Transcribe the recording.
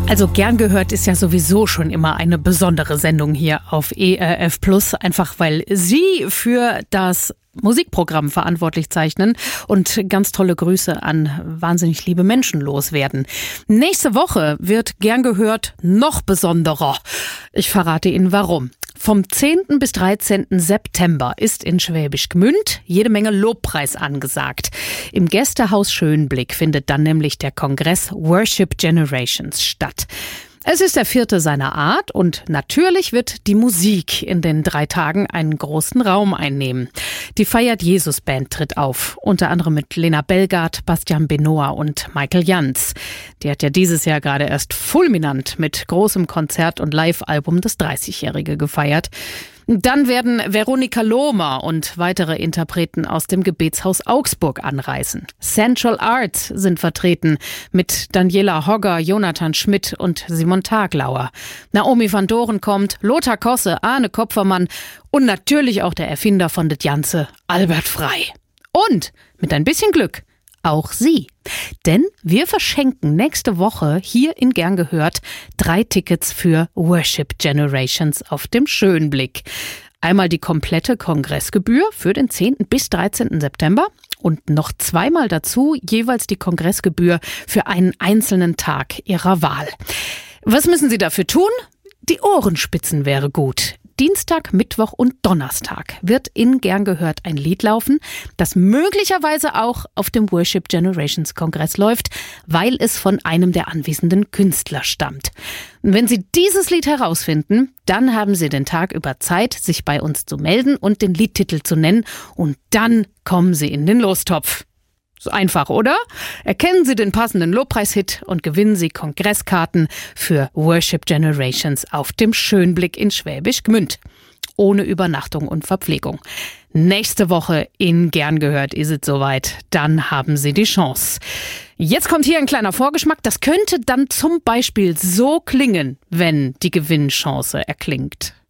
Also gern gehört ist ja sowieso schon immer eine besondere Sendung hier auf ERF Plus, einfach weil Sie für das Musikprogramm verantwortlich zeichnen und ganz tolle Grüße an wahnsinnig liebe Menschen loswerden. Nächste Woche wird gern gehört noch besonderer. Ich verrate Ihnen warum. Vom 10. bis 13. September ist in Schwäbisch Gmünd jede Menge Lobpreis angesagt. Im Gästehaus Schönblick findet dann nämlich der Kongress Worship Generations statt. Es ist der 4. seiner Art und natürlich wird die Musik in den 3 Tagen einen großen Raum einnehmen. Die Feiert Jesus Band tritt auf, unter anderem mit Lena Belgard, Bastian Benoit und Michael Jantz. Die hat ja dieses Jahr gerade erst fulminant mit großem Konzert und Live-Album das 30-Jährige gefeiert. Dann werden Veronika Lohmer und weitere Interpreten aus dem Gebetshaus Augsburg anreisen. Central Arts sind vertreten mit Daniela Hogger, Jonathan Schmidt und Simon Taglauer. Naomi van Doren kommt, Lothar Kosse, Arne Kopfermann und natürlich auch der Erfinder von det Janze, Albert Frey. Und mit ein bisschen Glück auch Sie. Denn wir verschenken nächste Woche hier in Gern gehört 3 Tickets für Worship Generations auf dem Schönblick. Einmal die komplette Kongressgebühr für den 10. bis 13. September und noch 2-mal dazu jeweils die Kongressgebühr für einen einzelnen Tag Ihrer Wahl. Was müssen Sie dafür tun? Die Ohrenspitzen wäre gut. Dienstag, Mittwoch und Donnerstag wird in Gern gehört ein Lied laufen, das möglicherweise auch auf dem Worship Generations Kongress läuft, weil es von einem der anwesenden Künstler stammt. Und wenn Sie dieses Lied herausfinden, dann haben Sie den Tag über Zeit, sich bei uns zu melden und den Liedtitel zu nennen und dann kommen Sie in den Lostopf. So einfach, oder? Erkennen Sie den passenden Lobpreishit und gewinnen Sie Kongresskarten für Worship Generations auf dem Schönblick in Schwäbisch Gmünd. Ohne Übernachtung und Verpflegung. Nächste Woche in Gern gehört ist es soweit. Dann haben Sie die Chance. Jetzt kommt hier ein kleiner Vorgeschmack. Das könnte dann zum Beispiel so klingen, wenn die Gewinnchance erklingt.